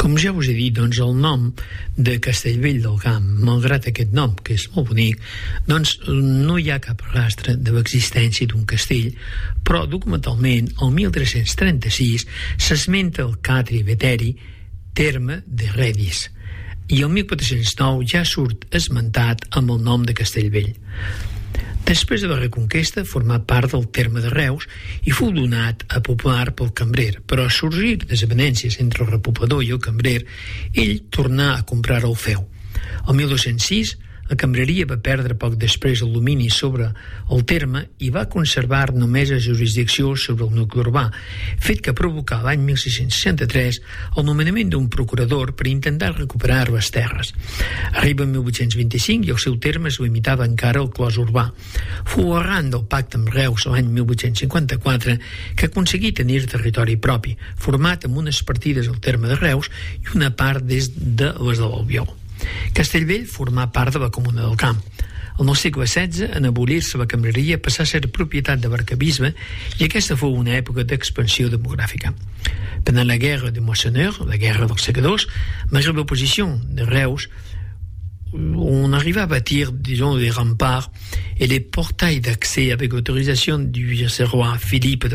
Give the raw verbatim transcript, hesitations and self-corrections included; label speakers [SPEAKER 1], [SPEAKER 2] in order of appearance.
[SPEAKER 1] Com ja us he dit, doncs el nom de Castellvell del Camp, malgrat aquest nom, que és molt bonic, doncs no hi ha cap rastre de l'existència d'un castell, però documentalment, el mil tres-cents trenta-sis, s'esmenta el Catri Veteri, terme de Redis, i el mil quatre-cents nou ja surt esmentat amb el nom de Castellvell. Després de la Reconquesta formà part del terme de Reus i fou donat a Popular pel cambrer, però a sorgir desavenències entre el repoblador i el cambrer, ell tornà a comprar el feu. El mil dos-cents sis, la cambreria va perdre poc després el domini sobre el terme i va conservar només la jurisdicció sobre el nucli urbà, fet que provocà l'any mil sis-cents seixanta-tres el nomenament d'un procurador per intentar recuperar les terres. Arriba el mil vuit-cents vint-i-cinc i el seu terme es limitava encara al clos urbà. Fou arran del pacte amb Reus l'any mil vuit-cents cinquanta-quatre que aconseguí tenir territori propi, format amb unes partides al terme de Reus i una part des de les de l'Albiol. Castellvell formà part de la Comuna del Camp. En el segle setze, en abolir-se la cambreria, passà a ser propietat de l'arquebisbe i aquesta fou una època d'expansió demogràfica. Pendant la guerra de Moissonneur, la guerra dels segadors, malgré l'opposition de Reus, on arriva à bâtir, disons, des remparts et des portails d'accès avec autorisation du vice-roi Philippe de